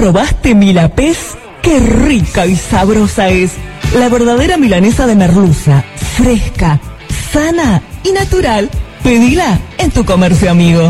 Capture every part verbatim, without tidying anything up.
probaste Milapés? ¡Qué rica y sabrosa es! La verdadera milanesa de merluza, fresca, sana y natural. Pedila en tu comercio amigo.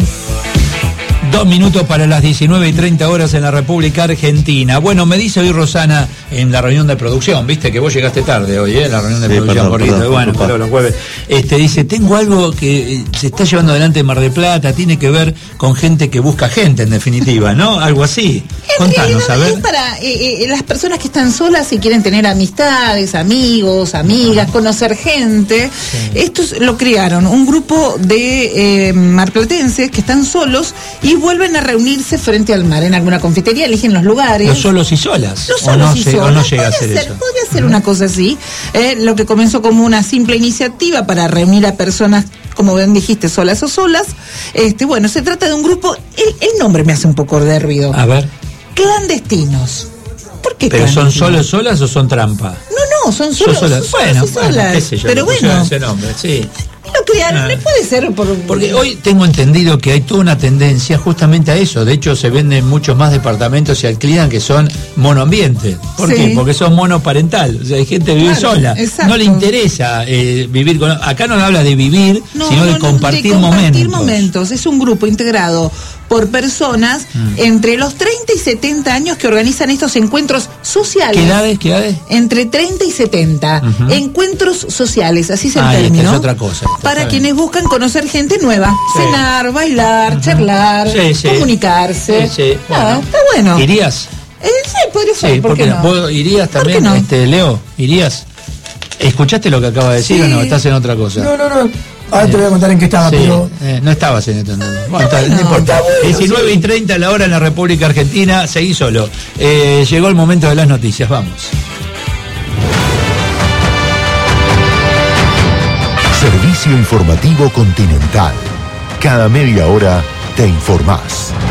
Dos minutos para las diecinueve y treinta horas en la República Argentina. Bueno, me dice hoy Rosana en la reunión de producción, viste que vos llegaste tarde hoy, ¿eh? La reunión de sí, producción, corriendo. Bueno, pero los jueves. Este, dice, tengo algo que se está llevando adelante en Mar del Plata, tiene que ver con gente que busca gente, en definitiva, ¿no? Algo así. En Contanos, a ver. Es para eh, eh, las personas que están solas y quieren tener amistades, amigos, amigas, uh-huh. conocer gente. Sí. Estos lo crearon, un grupo de eh, marplatenses que están solos y vuelven a reunirse frente al mar en alguna confitería, eligen los lugares. Los solos y solas. Los solos no y se, solas. O no llega a ser, ser eso. Podría ser uh-huh. una cosa así. Eh, lo que comenzó como una simple iniciativa para reunir a personas, como bien dijiste, solas o solas. Este, bueno, se trata de un grupo. El, el nombre me hace un poco de ruido. A ver. Clandestinos. ¿Por qué ¿Pero son solos solas o son trampa? No, no, son solos. solas. Son bueno, solas. bueno, qué sé yo, pero bueno. Ese nombre, sí. Lo crearon, ah. puede ser por... Porque hoy tengo entendido que hay toda una tendencia justamente a eso. De hecho, se venden muchos más departamentos, se alquilan, que son monoambiente. ¿Por sí. qué? Porque son monoparental. O sea, hay gente que vive claro, sola. Exacto. No le interesa eh, vivir con... Acá no habla de vivir, no, sino no, de, compartir de compartir momentos. momentos. Es un grupo integrado por personas mm. entre los treinta y setenta años que organizan estos encuentros sociales. ¿Qué edades? ¿Qué edades? Entre treinta y setenta. Uh-huh. Encuentros sociales, así es el ah, término. Es otra cosa. Para quienes buscan conocer gente nueva. Sí. Cenar, bailar, uh-huh. charlar, sí, sí. comunicarse. Sí, sí. Bueno. Ah, está bueno. ¿Irías? Eh, sí, podría ser. Sí, ¿por qué no? no? ¿Vos irías también, no? este, Leo? ¿Irías? ¿Escuchaste lo que acaba de decir sí. o no? ¿Estás en otra cosa? No, no, no. Ahora te voy a contar en qué estaba, sí, pero... Eh, no estabas en esto. No, bueno, está, no importa. Bueno, diecinueve y treinta la hora en la República Argentina. Seguí solo. Eh, llegó el momento de las noticias. Vamos. Servicio Informativo Continental. Cada media hora te informás.